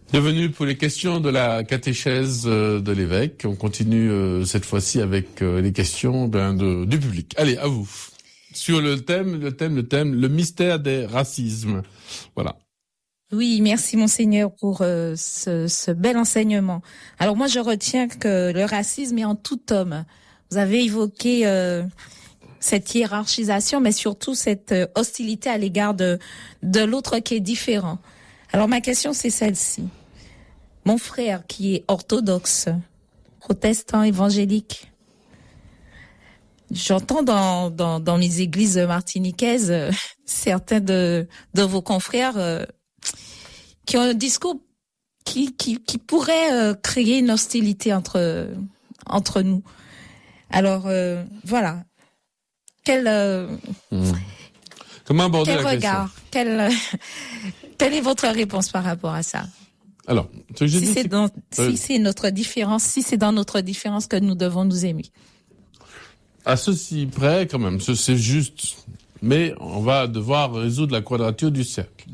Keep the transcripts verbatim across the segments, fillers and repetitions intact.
Bienvenue pour les questions de la catéchèse de l'évêque. On continue euh, cette fois-ci avec euh, les questions ben, de, du public. Allez, à vous. Sur le thème, le thème, le thème, le mystère des racismes. Voilà. Oui, merci Monseigneur pour euh, ce, ce bel enseignement. Alors moi, je retiens que le racisme est en tout homme. Vous avez évoqué euh, cette hiérarchisation, mais surtout cette euh, hostilité à l'égard de, de l'autre qui est différent. Alors ma question, c'est celle-ci. Mon frère qui est orthodoxe, protestant, évangélique, j'entends dans, dans, dans les églises martiniquaises euh, certains de, de vos confrères euh, qui ont un discours qui, qui, qui pourrait euh, créer une hostilité entre, entre nous. Alors, euh, voilà. Quel, euh, mmh. Comment aborder quel la regard, question quel, euh, quelle est votre réponse par rapport à ça? Alors, ce que je si dis, c'est c'est... dans, Euh... si c'est notre différence, si c'est dans notre différence que nous devons nous aimer. À ceci près, quand même, c'est juste. Mais on va devoir résoudre la quadrature du cercle.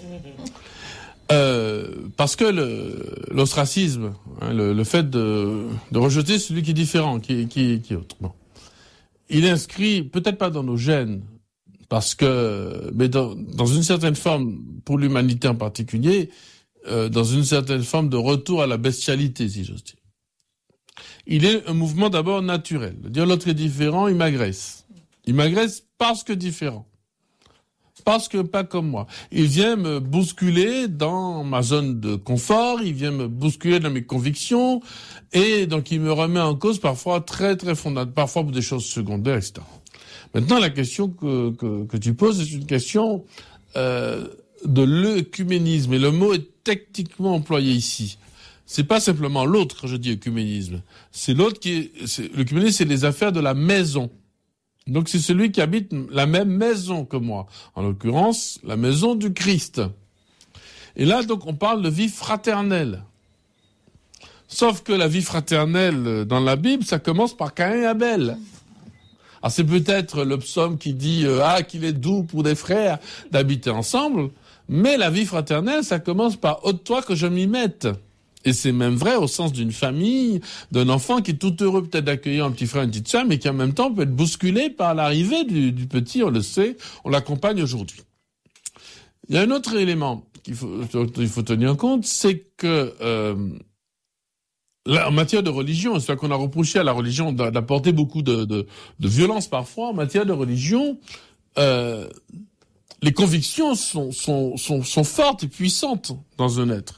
Euh, parce que le, l'ostracisme, hein, le, le fait de, de rejeter celui qui est différent, qui, qui, qui est autre, bon. Il est inscrit, peut-être pas dans nos gènes, parce que, mais dans, dans une certaine forme, pour l'humanité en particulier, euh, dans une certaine forme de retour à la bestialité, si j'ose dire. Il est un mouvement d'abord naturel. Dire l'autre est différent, il m'agresse. Il m'agresse parce que différent. Parce que pas comme moi. Il vient me bousculer dans ma zone de confort, il vient me bousculer dans mes convictions, et donc il me remet en cause parfois très très fondamentale, parfois pour des choses secondaires, et cetera. Maintenant, la question que, que, que tu poses, c'est une question euh, de l'œcuménisme, et le mot est techniquement employé ici. C'est pas simplement l'autre quand je dis œcuménisme, c'est l'autre qui est, c'est, l'œcuménisme, c'est les affaires de la maison. Donc c'est celui qui habite la même maison que moi, en l'occurrence la maison du Christ. Et là donc on parle de vie fraternelle. Sauf que la vie fraternelle dans la Bible, ça commence par Caïn et Abel. Alors c'est peut-être le psaume qui dit euh, ah qu'il est doux pour des frères d'habiter ensemble, mais la vie fraternelle ça commence par ôte-toi que je m'y mette. Et c'est même vrai au sens d'une famille, d'un enfant qui est tout heureux peut-être d'accueillir un petit frère, une petite sœur, mais qui en même temps peut être bousculé par l'arrivée du, du petit, on le sait, on l'accompagne aujourd'hui. Il y a un autre élément qu'il faut, qu'il faut tenir compte, c'est que euh, là, en matière de religion, c'est-à-dire qu'on a reproché à la religion d'apporter beaucoup de, de, de violence parfois, en matière de religion, euh, les convictions sont, sont, sont, sont fortes et puissantes dans un être.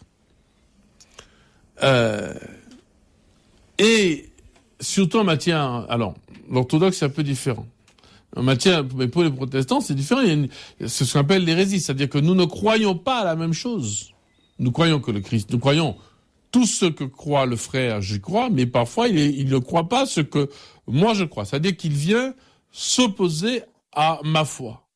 Euh, et surtout en matière, alors l'orthodoxe c'est un peu différent. En matière, mais pour les protestants c'est différent. Il y a une, c'est ce qu'on appelle l'hérésie, c'est-à-dire que nous ne croyons pas à la même chose. Nous croyons que le Christ, nous croyons tout ce que croit le frère, j'y crois, mais parfois il, est, il ne croit pas ce que moi je crois. C'est-à-dire qu'il vient s'opposer à ma foi.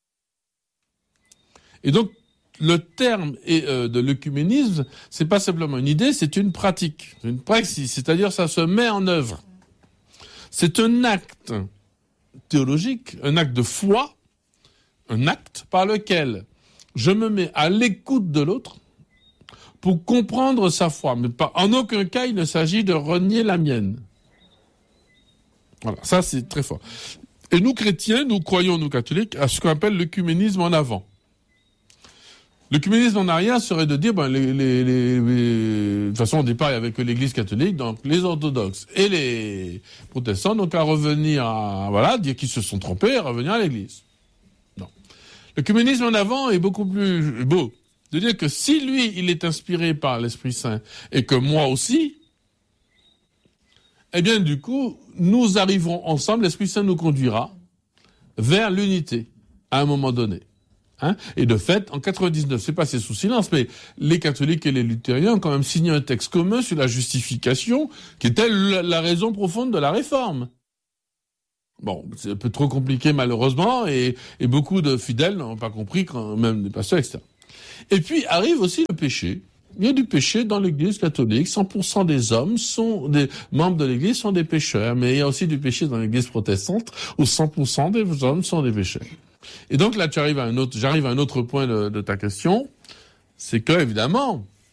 Et donc le terme euh, de l'œcuménisme, c'est pas simplement une idée, c'est une pratique, une praxis, c'est-à-dire ça se met en œuvre. C'est un acte théologique, un acte de foi, un acte par lequel je me mets à l'écoute de l'autre pour comprendre sa foi, mais pas, en aucun cas il ne s'agit de renier la mienne. Voilà, ça c'est très fort. Et nous chrétiens, nous croyons, nous catholiques, à ce qu'on appelle l'œcuménisme en avant. L'œcuménisme en arrière serait de dire, ben, les, les, les, les, de toute façon, au départ, il y avait que l'Église catholique, donc les orthodoxes et les protestants, donc à revenir à, voilà, dire qu'ils se sont trompés, à revenir à l'Église. Non. L'œcuménisme en avant est beaucoup plus beau. De dire que si lui, il est inspiré par l'Esprit Saint, et que moi aussi, eh bien, du coup, nous arriverons ensemble, l'Esprit Saint nous conduira vers l'unité, à un moment donné. Hein, et de fait, en quatre-vingt-dix-neuf, c'est passé sous silence, mais les catholiques et les luthériens ont quand même signé un texte commun sur la justification, qui était la, la raison profonde de la réforme. Bon, c'est un peu trop compliqué malheureusement, et, et beaucoup de fidèles n'ont pas compris, quand même des pasteurs, et cetera. Et puis arrive aussi le péché. Il y a du péché dans l'Église catholique. cent pour cent des hommes sont des membres de l'Église sont des pécheurs, mais il y a aussi du péché dans l'Église protestante où cent pour cent des hommes sont des pécheurs. Et donc là, tu arrives à un autre, j'arrive à un autre point de, de ta question, c'est que évidemment,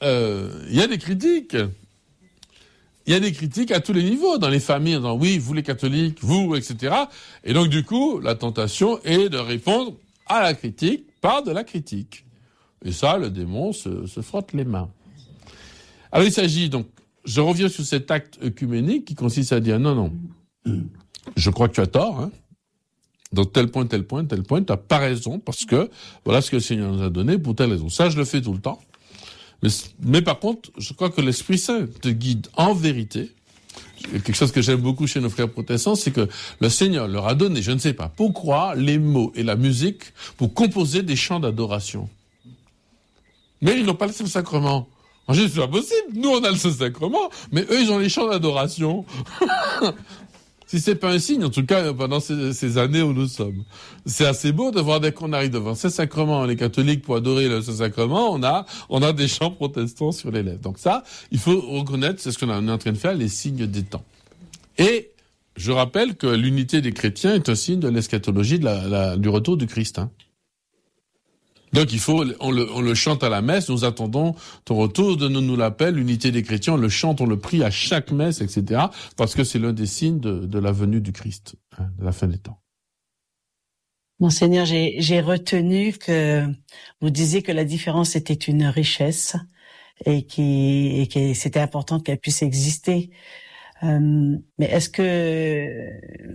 euh, il y a des critiques. Il y a des critiques à tous les niveaux, dans les familles, en disant oui, vous les catholiques, vous, et cetera. Et donc, du coup, la tentation est de répondre à la critique par de la critique. Et ça, le démon se, se frotte les mains. Alors, il s'agit donc, je reviens sur cet acte œcuménique qui consiste à dire non, non, je crois que tu as tort, hein. Dans tel point, tel point, tel point, tu n'as pas raison, parce que voilà ce que le Seigneur nous a donné pour telle raison. Ça, je le fais tout le temps. Mais, mais par contre, je crois que l'Esprit Saint te guide en vérité. Quelque chose que j'aime beaucoup chez nos frères protestants, c'est que le Seigneur leur a donné, je ne sais pas pourquoi, les mots et la musique pour composer des chants d'adoration. Mais ils n'ont pas le Saint-Sacrement. En général, c'est pas possible. Nous, on a le Saint-Sacrement, mais eux, ils ont les chants d'adoration. Si c'est pas un signe, en tout cas, pendant ces, ces années où nous sommes. C'est assez beau de voir dès qu'on arrive devant ces sacrements, les catholiques, pour adorer le Saint-Sacrement, on a, on a des chants protestants sur les lèvres. Donc ça, il faut reconnaître, c'est ce qu'on est en train de faire, les signes des temps. Et, je rappelle que l'unité des chrétiens est un signe de l'eschatologie de la, la, du retour du Christ, hein. Donc il faut, on le, on le chante à la messe, nous attendons ton retour, donne-nous la paix, l'unité des chrétiens, on le chante, on le prie à chaque messe, et cetera, parce que c'est l'un des signes de, de la venue du Christ, hein, de la fin des temps. Monseigneur, j'ai, j'ai retenu que vous disiez que la différence était une richesse et qui, et que c'était important qu'elle puisse exister. Euh, mais est-ce que,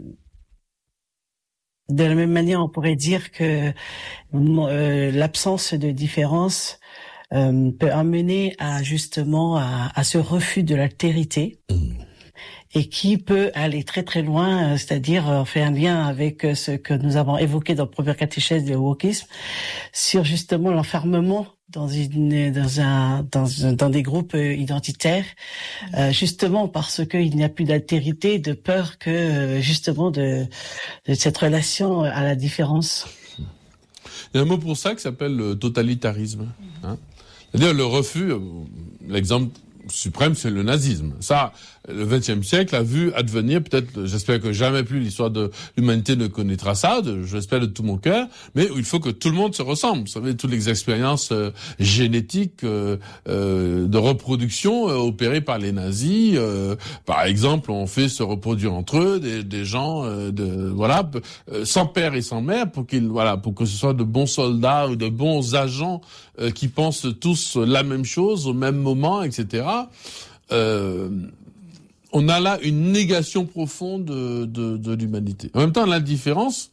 de la même manière, on pourrait dire que euh, l'absence de différence euh, peut amener à justement à, à ce refus de l'altérité, et qui peut aller très très loin, c'est-à-dire euh, faire un lien avec ce que nous avons évoqué dans la première catéchèse du wokisme, sur justement l'enfermement dans une dans un dans dans des groupes identitaires, euh, justement parce qu'il n'y a plus d'altérité, de peur que justement de, de cette relation à la différence. Il y a un mot pour ça qui s'appelle le totalitarisme, hein. C'est-à-dire le refus, l'exemple suprême, c'est le nazisme. Ça, le vingtième siècle a vu advenir, peut-être, j'espère que jamais plus l'histoire de l'humanité ne connaîtra ça, de, j'espère de tout mon cœur, mais il faut que tout le monde se ressemble. Vous savez, toutes les expériences euh, génétiques euh, euh, de reproduction euh, opérées par les nazis, euh, par exemple, on fait se reproduire entre eux des, des gens, euh, de, voilà, euh, sans père et sans mère, pour qu'ils, voilà, pour que ce soit de bons soldats ou de bons agents euh, qui pensent tous la même chose au même moment, et cetera. Euh, on a là une négation profonde de, de, de l'humanité. En même temps, l'indifférence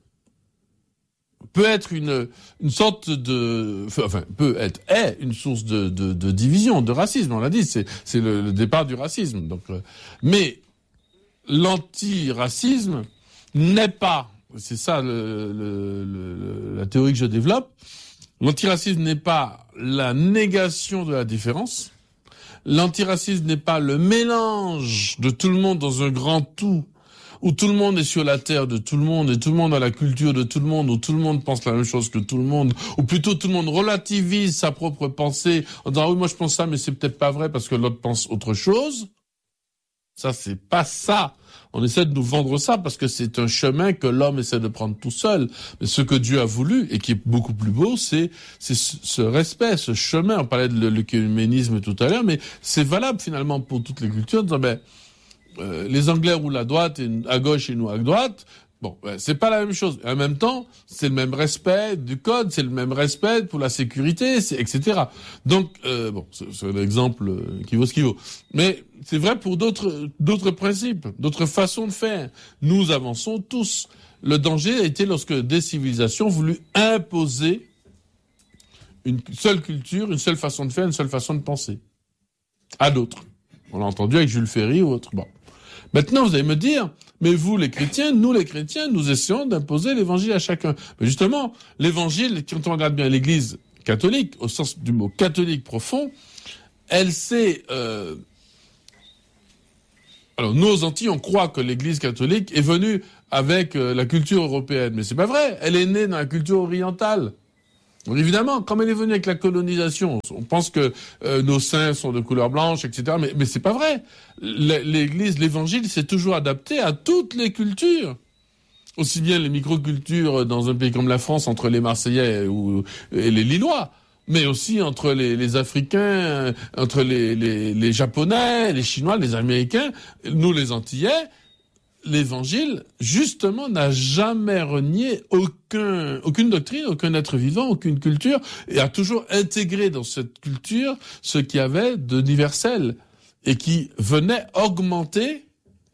peut être une, une sorte de, enfin, peut être, est une source de, de, de division, de racisme. On l'a dit, c'est, c'est le, le départ du racisme. Donc, euh, mais l'antiracisme n'est pas, c'est ça le, le, le, la théorie que je développe. L'antiracisme n'est pas la négation de la différence. L'antiracisme n'est pas le mélange de tout le monde dans un grand tout, où tout le monde est sur la terre de tout le monde, et tout le monde a la culture de tout le monde, où tout le monde pense la même chose que tout le monde, ou plutôt tout le monde relativise sa propre pensée, en disant, ah oui, moi je pense ça, mais c'est peut-être pas vrai parce que l'autre pense autre chose. Ça, c'est pas ça. On essaie de nous vendre ça parce que c'est un chemin que l'homme essaie de prendre tout seul. Mais ce que Dieu a voulu, et qui est beaucoup plus beau, c'est, c'est ce respect, ce chemin. On parlait de l'œcuménisme tout à l'heure, mais c'est valable finalement pour toutes les cultures. En disant, ben, euh, les Anglais roulent à droite, et à gauche et nous à droite. Bon, ben, c'est pas la même chose. Et en même temps, c'est le même respect du code, c'est le même respect pour la sécurité, c'est, et cetera. Donc, euh, bon, c'est, c'est l'exemple qui vaut ce qu'il vaut. Mais c'est vrai pour d'autres, d'autres principes, d'autres façons de faire. Nous avançons tous. Le danger a été lorsque des civilisations voulu imposer une seule culture, une seule façon de faire, une seule façon de penser à d'autres. On l'a entendu avec Jules Ferry ou autre. Bon. Maintenant, vous allez me dire, mais vous, les chrétiens, nous, les chrétiens, nous essayons d'imposer l'évangile à chacun. Mais justement, l'évangile, quand on regarde bien l'église catholique, au sens du mot catholique profond, elle s'est, euh... alors, nous, aux Antilles, on croit que l'église catholique est venue avec euh, la culture européenne. Mais c'est pas vrai. Elle est née dans la culture orientale. Donc, évidemment, comme elle est venue avec la colonisation, on pense que euh, nos saints sont de couleur blanche, et cetera. Mais, mais c'est pas vrai. L'Église, l'Évangile, s'est toujours adapté à toutes les cultures. Aussi bien les microcultures dans un pays comme la France, entre les Marseillais ou, et les Lillois, mais aussi entre les, les Africains, entre les, les, les Japonais, les Chinois, les Américains, nous les Antillais. L'Évangile, justement, n'a jamais renié aucun, aucune doctrine, aucun être vivant, aucune culture, et a toujours intégré dans cette culture ce qu'il y avait d'universel et qui venait augmenter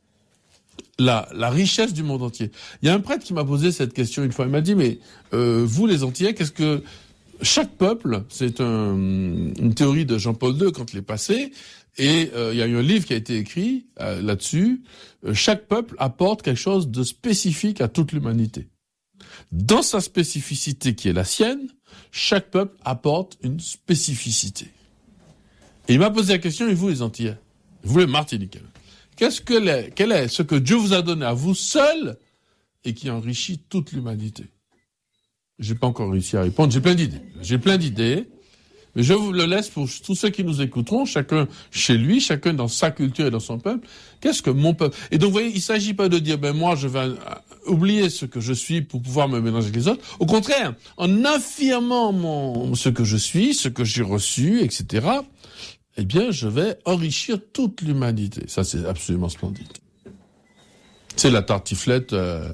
la, la richesse du monde entier. Il y a un prêtre qui m'a posé cette question une fois. Il m'a dit, mais euh, vous, les Antillais, qu'est-ce que chaque peuple, c'est un, une théorie de Jean-Paul deux quand il est passé. Et euh, il y a eu un livre qui a été écrit euh, là-dessus. Euh, chaque peuple apporte quelque chose de spécifique à toute l'humanité. Dans sa spécificité qui est la sienne, chaque peuple apporte une spécificité. Et il m'a posé la question, et vous les Antillais, vous les Martiniquais, qu'est-ce que les, quel est ce que Dieu vous a donné à vous seul et qui enrichit toute l'humanité? J'ai pas encore réussi à répondre, j'ai plein d'idées. J'ai plein d'idées. Mais je vous le laisse pour tous ceux qui nous écouteront, chacun chez lui, chacun dans sa culture et dans son peuple. Qu'est-ce que mon peuple? Et donc, vous voyez, il s'agit pas de dire, ben, moi, je vais oublier ce que je suis pour pouvoir me mélanger avec les autres. Au contraire, en affirmant mon, ce que je suis, ce que j'ai reçu, et cetera, eh bien, je vais enrichir toute l'humanité. Ça, c'est absolument splendide. C'est la tartiflette, euh,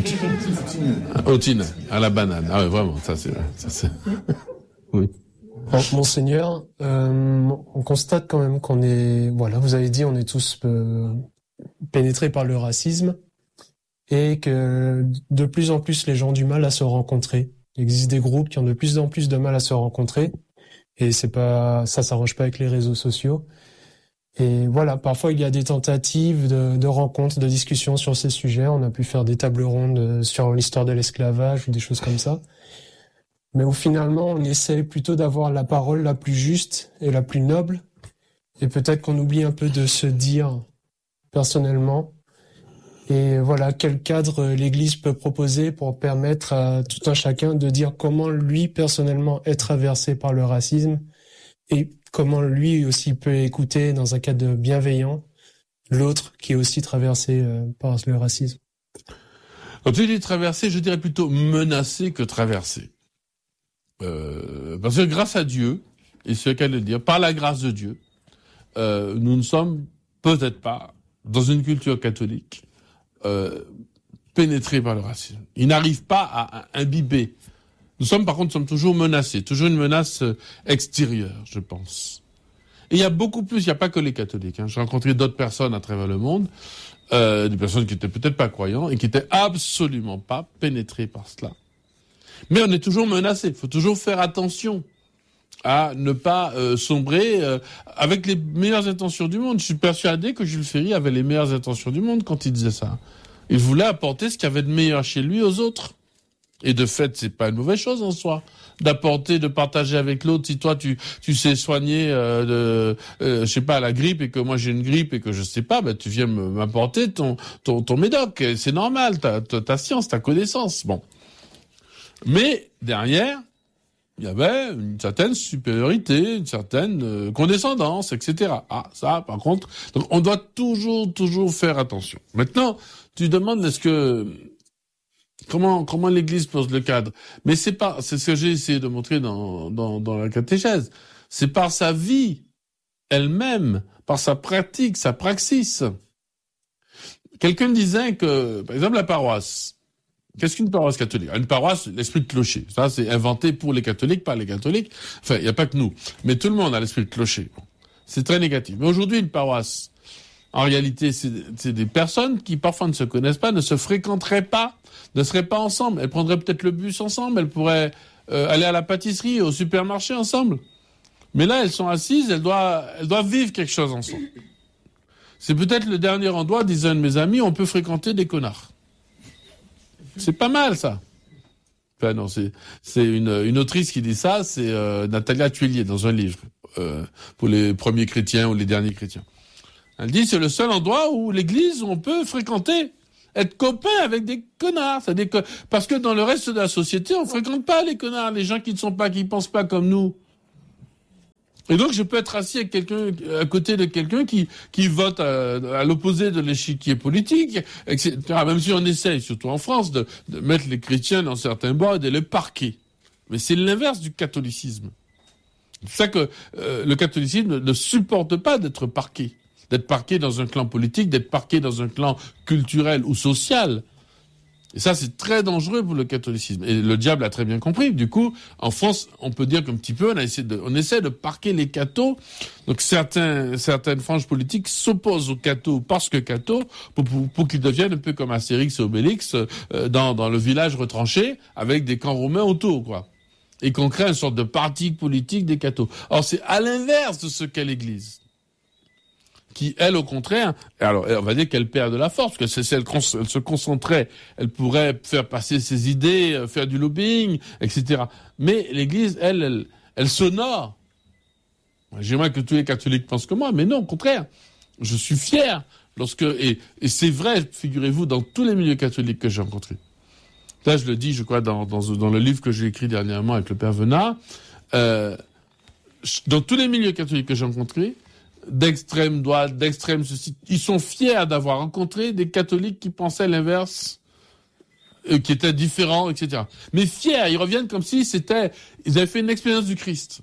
au, au tine, à la banane. Ah ouais, vraiment, ça, c'est, ça, c'est, oui. Monseigneur, euh, on constate quand même qu'on est, voilà, vous avez dit, on est tous euh, pénétrés par le racisme et que de plus en plus les gens ont du mal à se rencontrer. Il existe des groupes qui ont de plus en plus de mal à se rencontrer et c'est pas, ça s'arrange pas avec les réseaux sociaux. Et voilà, parfois il y a des tentatives de, de rencontres, de discussions sur ces sujets. On a pu faire des tables rondes sur l'histoire de l'esclavage ou des choses comme ça. Mais où finalement, on essaie plutôt d'avoir la parole la plus juste et la plus noble. Et peut-être qu'on oublie un peu de se dire personnellement. Et voilà, quel cadre l'Église peut proposer pour permettre à tout un chacun de dire comment lui, personnellement, est traversé par le racisme et comment lui aussi peut écouter, dans un cadre bienveillant, l'autre qui est aussi traversé par le racisme. Quand tu dis traversé, je dirais plutôt menacé que traversé. Euh, parce que grâce à Dieu, et c'est le cas de le dire, par la grâce de Dieu, euh, nous ne sommes peut-être pas, dans une culture catholique, euh, pénétrés par le racisme. Il n'arrive pas à, à imbiber. Nous sommes, par contre, sommes toujours menacés, toujours une menace extérieure, je pense. Et il y a beaucoup plus, il n'y a pas que les catholiques. Hein. J'ai rencontré d'autres personnes à travers le monde, euh, des personnes qui étaient peut-être pas croyants et qui étaient absolument pas pénétrées par cela. Mais on est toujours menacé. Il faut toujours faire attention à ne pas euh, sombrer euh, avec les meilleures intentions du monde. Je suis persuadé que Jules Ferry avait les meilleures intentions du monde quand il disait ça. Il voulait apporter ce qu'il y avait de meilleur chez lui aux autres. Et de fait, c'est pas une mauvaise chose en soi d'apporter, de partager avec l'autre. Si toi tu tu sais soigner, euh, de, euh, je sais pas, la grippe et que moi j'ai une grippe et que je sais pas, ben tu viens m'apporter ton ton ton médoc. C'est normal, ta ta, ta science, ta connaissance. Bon. Mais derrière, il y avait une certaine supériorité, une certaine euh, condescendance, et cetera. Ah, ça, par contre, donc on doit toujours, toujours faire attention. Maintenant, tu demandes est-ce que comment comment l'Église pose le cadre. Mais c'est pas, c'est ce que j'ai essayé de montrer dans dans dans la catéchèse. C'est par sa vie elle-même, par sa pratique, sa praxis. Quelqu'un disait que, par exemple, la paroisse. Qu'est-ce qu'une paroisse catholique? Une paroisse, l'esprit de clocher. Ça, c'est inventé pour les catholiques, par les catholiques. Enfin, il n'y a pas que nous. Mais tout le monde a l'esprit de clocher. C'est très négatif. Mais aujourd'hui, une paroisse, en réalité, c'est, c'est des personnes qui parfois ne se connaissent pas, ne se fréquenteraient pas, ne seraient pas ensemble. Elles prendraient peut-être le bus ensemble, elles pourraient euh, aller à la pâtisserie, au supermarché ensemble. Mais là, elles sont assises, elles doivent, elles doivent vivre quelque chose ensemble. C'est peut-être le dernier endroit, disait un de mes amis, où on peut fréquenter des connards. C'est pas mal, ça. Enfin, non, c'est, c'est une, une autrice qui dit ça, c'est euh, Natalia Tuelier, dans un livre, euh, pour les premiers chrétiens ou les derniers chrétiens. Elle dit, c'est le seul endroit où l'église, où on peut fréquenter, être copain avec des connards. C'est-à-dire que, parce que dans le reste de la société, on fréquente pas les connards, les gens qui ne sont pas, qui pensent pas comme nous. Et donc, je peux être assis avec quelqu'un, à côté de quelqu'un qui, qui vote à, à l'opposé de l'échiquier politique, et cetera. Même si on essaye, surtout en France, de, de mettre les chrétiens dans certains bords et de les parquer. Mais c'est l'inverse du catholicisme. C'est ça que euh, le catholicisme ne, ne supporte pas d'être parqué. D'être parqué dans un clan politique, d'être parqué dans un clan culturel ou social. Et ça, c'est très dangereux pour le catholicisme. Et le diable a très bien compris. Du coup, en France, on peut dire qu'un petit peu, on, a essayé de, on essaie de parquer les cathos. Donc certains, certaines franges politiques s'opposent aux cathos parce que cathos, pour, pour, pour qu'ils deviennent un peu comme Astérix et Obélix euh, dans, dans le village retranché, avec des camps romains autour, quoi. Et qu'on crée une sorte de parti politique des cathos. Alors c'est à l'inverse de ce qu'est l'Église, qui, elle, au contraire, alors on va dire qu'elle perd de la force, parce que si elle, elle se concentrait, elle pourrait faire passer ses idées, faire du lobbying, et cetera. Mais l'Église, elle, elle, elle s'honore. J'aimerais que tous les catholiques pensent comme moi, mais non, au contraire. Je suis fier lorsque, et, et c'est vrai, figurez-vous, dans tous les milieux catholiques que j'ai rencontrés. Là, je le dis, je crois, dans, dans, dans le livre que j'ai écrit dernièrement avec le Père Venat, euh, dans tous les milieux catholiques que j'ai rencontrés, d'extrême droite, d'extrême ceci, ils sont fiers d'avoir rencontré des catholiques qui pensaient l'inverse, euh, qui étaient différents, et cetera. Mais fiers, ils reviennent comme si c'était, ils avaient fait une expérience du Christ.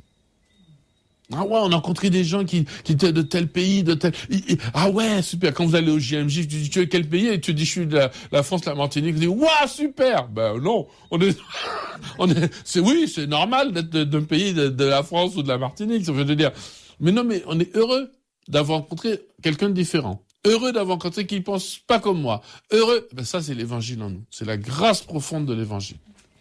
Ah ouais, on a rencontré des gens qui, qui étaient de tel pays, de tel... Ah ouais, super. Quand vous allez au J M J, tu dis, tu es quel pays? Et tu dis, je suis de la, la France, la Martinique. Vous dites, waouh, super. Ben non, on est, on est, c'est oui, c'est normal d'être d'un pays de, de la France ou de la Martinique, ça veut dire. Mais non, mais on est heureux d'avoir rencontré quelqu'un de différent. Heureux d'avoir rencontré qui ne pense pas comme moi. Heureux, ben ça c'est l'évangile en nous. C'est la grâce profonde de l'évangile.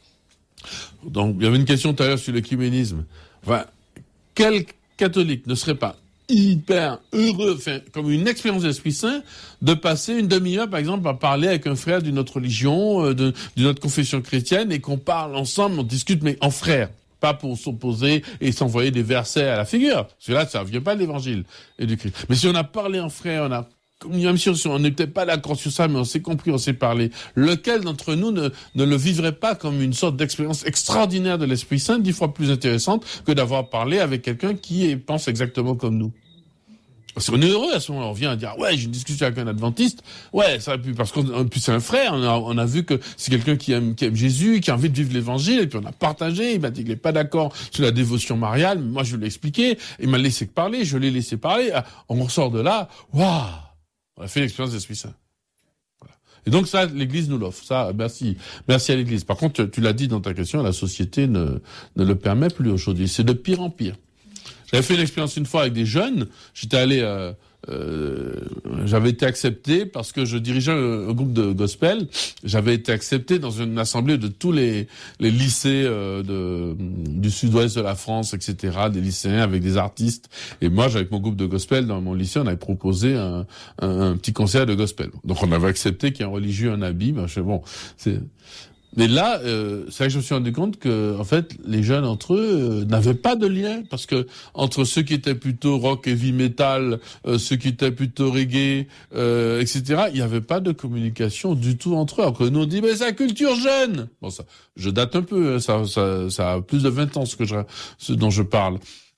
Donc, il y avait une question tout à l'heure sur l'écuménisme. Enfin, quel catholique ne serait pas hyper heureux, enfin, comme une expérience de l'Esprit Saint, de passer une demi-heure, par exemple, à parler avec un frère d'une autre religion, euh, de, d'une autre confession chrétienne, et qu'on parle ensemble, on discute, mais en frères. Pas pour s'opposer et s'envoyer des versets à la figure. Parce que là, ça ne vient pas de l'évangile et du Christ. Mais si on a parlé en frères, on a, même si on n'est peut-être pas d'accord sur ça, mais on s'est compris, on s'est parlé. Lequel d'entre nous ne, ne le vivrait pas comme une sorte d'expérience extraordinaire de l'Esprit Saint, dix fois plus intéressante que d'avoir parlé avec quelqu'un qui est, pense exactement comme nous? Parce qu'on est heureux à ce moment-là, on vient à dire, ouais, j'ai une discussion avec un adventiste, ouais, ça, parce qu'on, puis c'est un frère, on a, on a vu que c'est quelqu'un qui aime, qui aime Jésus, qui a envie de vivre l'évangile, et puis on a partagé, il m'a dit qu'il n'est pas d'accord sur la dévotion mariale, mais moi je lui ai expliqué, il m'a laissé parler, je l'ai laissé parler, on ressort de là, waouh, on a fait l'expérience d'Esprit Saint. Voilà. Et donc ça, l'Église nous l'offre, ça, merci, merci à l'Église. Par contre, tu, tu l'as dit dans ta question, la société ne, ne le permet plus aujourd'hui, c'est de pire en pire. J'avais fait l'expérience une fois avec des jeunes. J'étais allé, euh, euh, j'avais été accepté parce que je dirigeais un, un groupe de gospel. J'avais été accepté dans une assemblée de tous les, les lycées euh, de, du sud-ouest de la France, et cetera, des lycéens avec des artistes. Et moi, avec mon groupe de gospel dans mon lycée, on avait proposé un, un, un petit concert de gospel. Donc on avait accepté qu'il y ait un religieux, un habit. Ben, je sais, bon, c'est... Mais là, euh, c'est vrai que je me suis rendu compte que, en fait, les jeunes entre eux euh, n'avaient pas de lien, parce que entre ceux qui étaient plutôt rock, heavy metal, euh, ceux qui étaient plutôt reggae, euh, et cetera, il n'y avait pas de communication du tout entre eux. Alors que nous on dit, mais c'est la culture jeune. Bon, ça, je date un peu, ça, ça, ça a plus de vingt ans ce que je, ce dont je parle.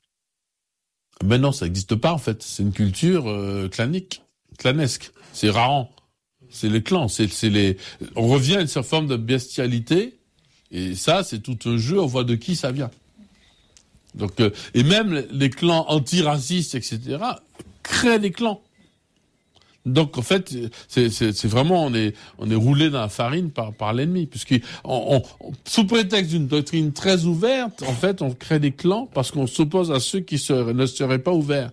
Mais non, ça n'existe pas en fait. C'est une culture euh, clanique, clanesque. C'est rarant. C'est les clans, c'est, c'est les. On revient à une certaine forme de bestialité, et ça, c'est tout un jeu. On voit de qui ça vient. Donc, euh, et même les clans antiracistes, et cetera, créent des clans. Donc, en fait, c'est, c'est, c'est vraiment on est on est roulé dans la farine par par l'ennemi, puisque on, on, sous prétexte d'une doctrine très ouverte, en fait, on crée des clans parce qu'on s'oppose à ceux qui seraient, ne seraient pas ouverts.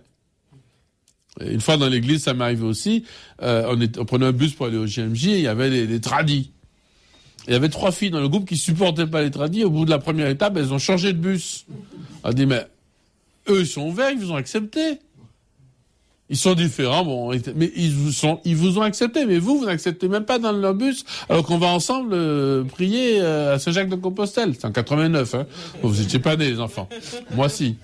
Une fois dans l'église, ça m'est arrivé aussi. Euh, on, est, on prenait un bus pour aller au J M J et il y avait les, les tradis. Il y avait trois filles dans le groupe qui supportaient pas les tradis. Au bout de la première étape, elles ont changé de bus. On a dit, mais eux, ils sont ouverts, ils vous ont accepté. Ils sont différents, bon, mais ils vous sont, ils vous ont accepté. Mais vous, vous n'acceptez même pas dans leur bus, alors qu'on va ensemble euh, prier euh, à Saint-Jacques-de-Compostelle. C'est en quatre-vingt-neuf, hein. Bon, vous étiez pas nés, les enfants. Moi, si.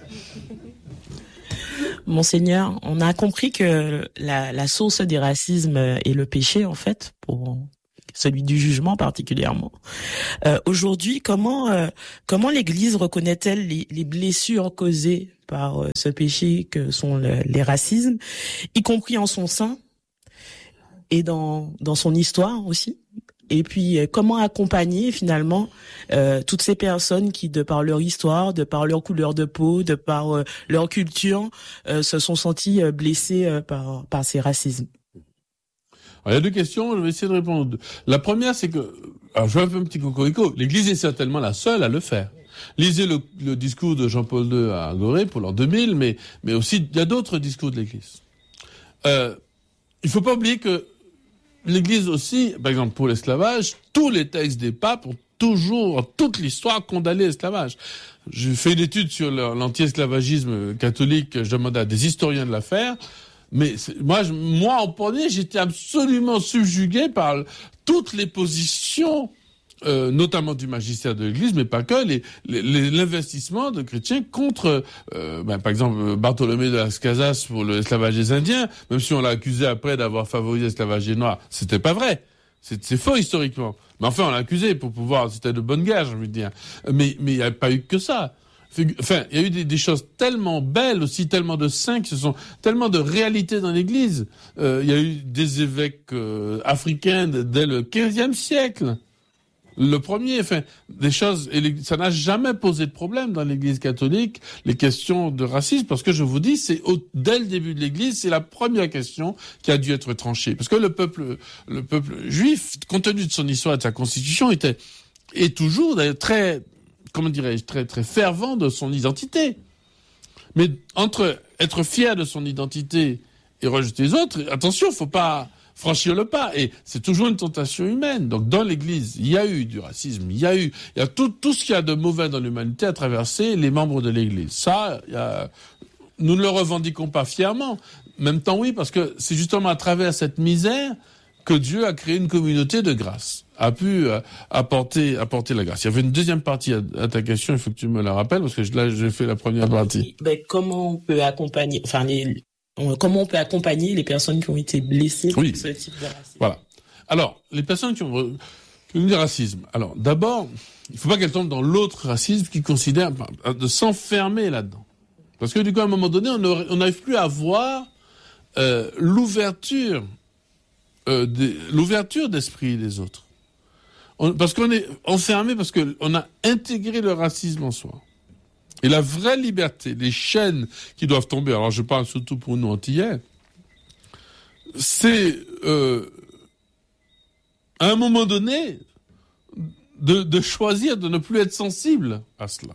Monseigneur, on a compris que la, la source des racismes est le péché, en fait, pour celui du jugement particulièrement. Euh, aujourd'hui, comment euh, comment l'Église reconnaît-elle les, les blessures causées par euh, ce péché que sont le, les racismes, y compris en son sein et dans dans son histoire aussi? Et puis, euh, comment accompagner finalement euh, toutes ces personnes qui, de par leur histoire, de par leur couleur de peau, de par euh, leur culture, euh, se sont senties euh, blessées euh, par, par ces racismes. Alors, il y a deux questions, je vais essayer de répondre. La première, c'est que, alors je vais faire un petit cocorico, l'Église est certainement la seule à le faire. Lisez le, le discours de Jean-Paul deux à Gorée pour l'an deux mille, mais, mais aussi, il y a d'autres discours de l'Église. Euh, il faut pas oublier que l'Église aussi, par exemple pour l'esclavage, tous les textes des papes ont toujours, toute l'histoire, condamné l'esclavage. J'ai fait une étude sur l'anti-esclavagisme catholique, je demandais à des historiens de la faire, mais moi, je, moi en premier, j'étais absolument subjugué par toutes les positions, euh, notamment du magistère de l'Église, mais pas que, les, les, l'investissement de chrétiens contre, euh, ben, par exemple, Bartholomé de Las Casas pour l'esclavage des Indiens, même si on l'a accusé après d'avoir favorisé l'esclavage des Noirs, c'était pas vrai. C'est, c'est faux historiquement. Mais enfin, on l'a accusé pour pouvoir, c'était de bonne guerre, j'ai envie de dire. Mais, mais il n'y a pas eu que ça. Enfin, il y a eu des, des choses tellement belles aussi, tellement de saints qui se sont, tellement de réalités dans l'Église. Euh, il y a eu des évêques euh, africains dès le quinzième siècle. Le premier, enfin, des choses, et ça n'a jamais posé de problème dans l'Église catholique, les questions de racisme, parce que je vous dis, c'est au, dès le début de l'Église, c'est la première question qui a dû être tranchée. Parce que le peuple, le peuple juif, compte tenu de son histoire et de sa constitution, était, est toujours d'ailleurs très, comment dirais-je, très, très fervent de son identité. Mais entre être fier de son identité et rejeter les autres, attention, faut pas franchir le pas. Et c'est toujours une tentation humaine. Donc, dans l'Église, il y a eu du racisme, il y a eu, il y a tout, tout ce qu'il y a de mauvais dans l'humanité à traverser les membres de l'Église. Ça, il y a, nous ne le revendiquons pas fièrement. En même temps, oui, parce que c'est justement à travers cette misère que Dieu a créé une communauté de grâce, a pu euh, apporter, apporter la grâce. Il y avait une deuxième partie à, à ta question, il faut que tu me la rappelles, parce que là, j'ai fait la première partie. Ben, comment on peut accompagner, enfin, les, comment on peut accompagner les personnes qui ont été blessées oui. par ce type de racisme? Voilà. Alors, les personnes qui ont, qui ont du racisme. Alors, d'abord, il ne faut pas qu'elles tombent dans l'autre racisme qui considère de s'enfermer là-dedans. Parce que du coup, à un moment donné, on n'arrive plus à voir euh, l'ouverture, euh, des, l'ouverture d'esprit des autres. On, parce qu'on est enfermé, parce qu'on a intégré le racisme en soi. Et la vraie liberté, les chaînes qui doivent tomber, alors je parle surtout pour nous antillais, c'est euh, à un moment donné de, de choisir de ne plus être sensible à cela.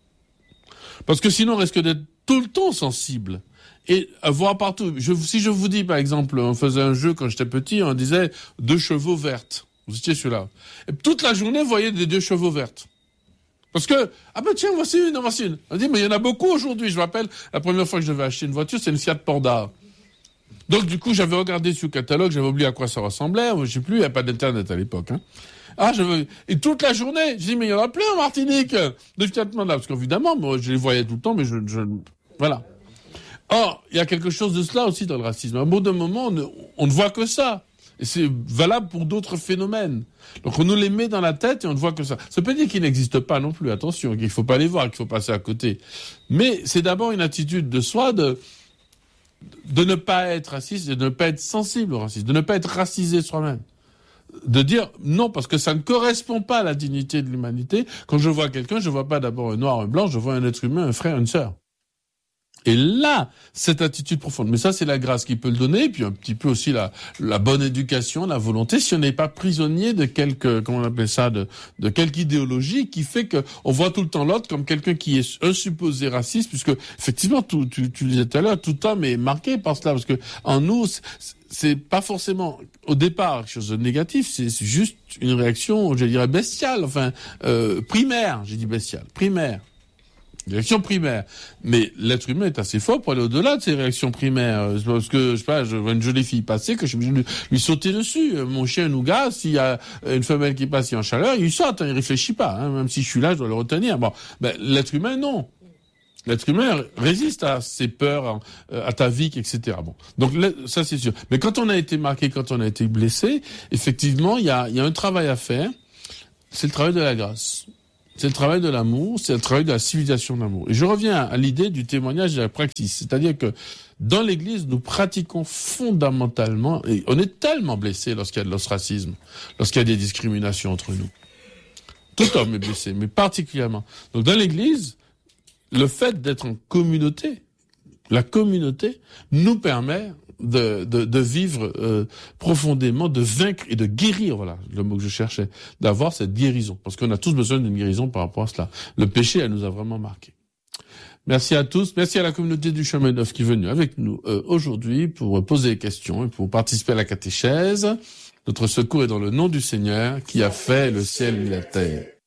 Parce que sinon on risque d'être tout le temps sensible. Et à voir partout. Je, si je vous dis par exemple, on faisait un jeu quand j'étais petit, on disait deux chevaux vertes. Vous étiez celui-là. Et toute la journée, vous voyez des deux chevaux vertes. Parce que, ah ben tiens, voici une, voici une. On dit, mais il y en a beaucoup aujourd'hui. Je me rappelle, la première fois que je devais acheter une voiture, c'est une Fiat Panda. Donc du coup, j'avais regardé sur le catalogue, j'avais oublié à quoi ça ressemblait. Je sais plus, il n'y a pas d'internet à l'époque. Hein. Ah, je veux... Et toute la journée, je dis, mais il y en a plein en Martinique de Fiat Panda. Parce qu'évidemment, moi, je les voyais tout le temps, mais je... je... Voilà. Or, il y a quelque chose de cela aussi dans le racisme. À un bout d'un moment, on ne, on ne voit que ça. Et c'est valable pour d'autres phénomènes. Donc on nous les met dans la tête et on ne voit que ça. Ça peut dire qu'ils n'existent pas non plus, attention, qu'il ne faut pas les voir, qu'il faut passer à côté. Mais c'est d'abord une attitude de soi de, de ne pas être raciste, de ne pas être sensible au racisme, de ne pas être racisé soi-même. De dire non, parce que ça ne correspond pas à la dignité de l'humanité. Quand je vois quelqu'un, je ne vois pas d'abord un noir, un blanc, je vois un être humain, un frère, une sœur. Et là, cette attitude profonde. Mais ça, c'est la grâce qui peut le donner, et puis un petit peu aussi la, la bonne éducation, la volonté, si on n'est pas prisonnier de quelque, comment on appelle ça, de, de quelque idéologie qui fait que on voit tout le temps l'autre comme quelqu'un qui est un supposé raciste, puisque, effectivement, tout, tu, tu le disais tout à l'heure, tout homme est marqué par cela, parce que, en nous, c'est, c'est pas forcément, au départ, quelque chose de négatif, c'est, c'est juste une réaction, je dirais, bestiale, enfin, euh, primaire, j'ai dit bestiale, primaire. Réaction primaire. Mais l'être humain est assez fort pour aller au-delà de ces réactions primaires. Parce que, je sais pas, je vois une jolie fille passer, que je suis obligé de lui sauter dessus. Mon chien Nougat, s'il y a une femelle qui passe, il est en chaleur, il saute, hein, il réfléchit pas. Hein, même si je suis là, je dois le retenir. Bon, ben, l'être humain, non. L'être humain résiste à ses peurs, à ta vie, et cetera. Bon. Donc, ça, c'est sûr. Mais quand on a été marqué, quand on a été blessé, effectivement, il y a, il y a un travail à faire. C'est le travail de la grâce. c'est le travail de l'amour, c'est le travail de la civilisation de l'amour. Et je reviens à l'idée du témoignage et de la pratique. C'est-à-dire que dans l'Église, nous pratiquons fondamentalement, et on est tellement blessé lorsqu'il y a de l'ostracisme, lorsqu'il y a des discriminations entre nous. Tout homme est blessé, mais particulièrement. Donc dans l'Église, le fait d'être en communauté, la communauté, nous permet de, de, de vivre euh, profondément, de vaincre et de guérir, voilà le mot que je cherchais, d'avoir cette guérison. Parce qu'on a tous besoin d'une guérison par rapport à cela. Le péché, elle nous a vraiment marqué. Merci à tous, merci à la communauté du Chemin Neuf qui est venue avec nous euh, aujourd'hui pour poser des questions et pour participer à la catéchèse. Notre secours est dans le nom du Seigneur qui a fait le ciel et la terre.